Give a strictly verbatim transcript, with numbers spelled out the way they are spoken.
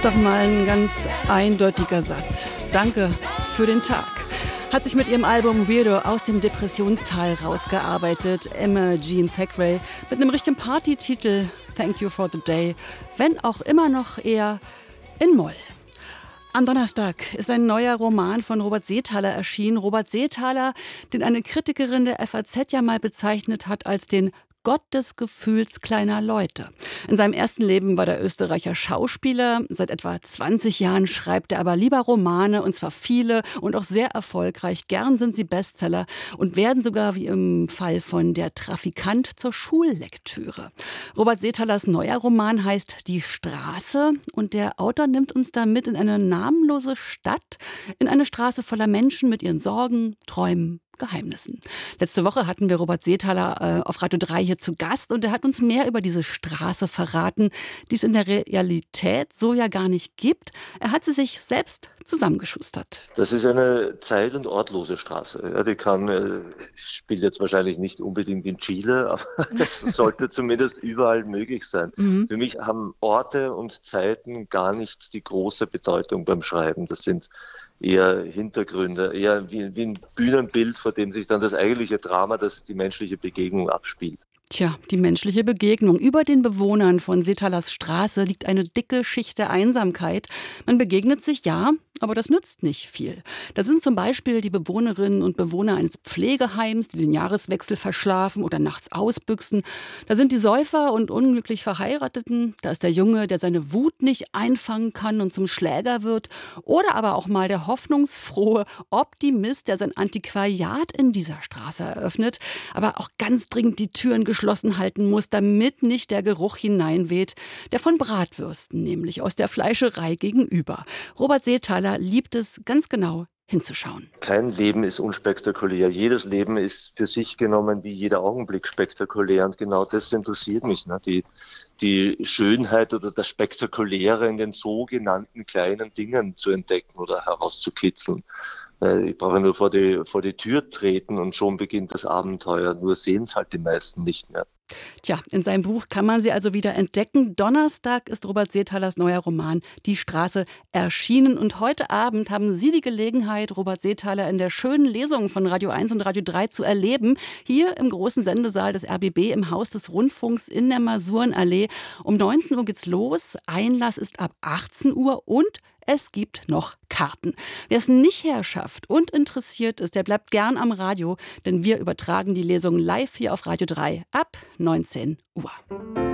doch mal ein ganz eindeutiger Satz. Danke für den Tag. Hat sich mit ihrem Album Weirdo aus dem Depressionstal rausgearbeitet. Emma Jean Thackeray mit einem richtigen Partytitel Thank You for the Day, wenn auch immer noch eher in Moll. Am Donnerstag ist ein neuer Roman von Robert Seethaler erschienen. Robert Seethaler, den eine Kritikerin der F A Z ja mal bezeichnet hat als den Gott des Gefühls kleiner Leute. In seinem ersten Leben war der Österreicher Schauspieler. Seit etwa zwanzig Jahren schreibt er aber lieber Romane, und zwar viele und auch sehr erfolgreich. Gern sind sie Bestseller und werden sogar, wie im Fall von Der Trafikant, zur Schullektüre. Robert Seethalers neuer Roman heißt Die Straße und der Autor nimmt uns da mit in eine namenlose Stadt, in eine Straße voller Menschen mit ihren Sorgen, Träumen, Geheimnissen. Letzte Woche hatten wir Robert Seethaler äh, auf Radio drei hier zu Gast und er hat uns mehr über diese Straße verraten, die es in der Realität so ja gar nicht gibt. Er hat sie sich selbst zusammengeschustert. Das ist eine zeit- und ortlose Straße. Ja, die kann, äh, spielt jetzt wahrscheinlich nicht unbedingt in Chile, aber es sollte zumindest überall möglich sein. Mhm. Für mich haben Orte und Zeiten gar nicht die große Bedeutung beim Schreiben. Das sind eher Hintergründe, eher wie, wie ein Bühnenbild, vor dem sich dann das eigentliche Drama, das die menschliche Begegnung abspielt. Tja, die menschliche Begegnung. Über den Bewohnern von Seethalers Straße liegt eine dicke Schicht der Einsamkeit. Man begegnet sich, ja, aber das nützt nicht viel. Da sind zum Beispiel die Bewohnerinnen und Bewohner eines Pflegeheims, die den Jahreswechsel verschlafen oder nachts ausbüchsen. Da sind die Säufer und unglücklich Verheirateten. Da ist der Junge, der seine Wut nicht einfangen kann und zum Schläger wird. Oder aber auch mal der hoffnungsfrohe Optimist, der sein Antiquariat in dieser Straße eröffnet, aber auch ganz dringend die Türen geschlossen halten muss, damit nicht der Geruch hineinweht, der von Bratwürsten, nämlich aus der Fleischerei gegenüber. Robert Seethaler liebt es ganz genau hinzuschauen. Kein Leben ist unspektakulär. Jedes Leben ist für sich genommen wie jeder Augenblick spektakulär. Und genau das interessiert mich. Ne? Die, die Schönheit oder das Spektakuläre in den sogenannten kleinen Dingen zu entdecken oder herauszukitzeln. Ich brauche nur vor die, vor die Tür treten und schon beginnt das Abenteuer. Nur sehen es halt die meisten nicht mehr. Tja, in seinem Buch kann man sie also wieder entdecken. Donnerstag ist Robert Seethalers neuer Roman Die Straße erschienen. Und heute Abend haben Sie die Gelegenheit, Robert Seethaler in der schönen Lesung von Radio eins und Radio drei zu erleben. Hier im großen Sendesaal des R B B im Haus des Rundfunks in der Masurenallee. Um neunzehn Uhr geht's los. Einlass ist ab achtzehn Uhr und es gibt noch Karten. Wer es nicht herschafft und interessiert ist, der bleibt gern am Radio, denn wir übertragen die Lesung live hier auf Radio drei ab neunzehn Uhr.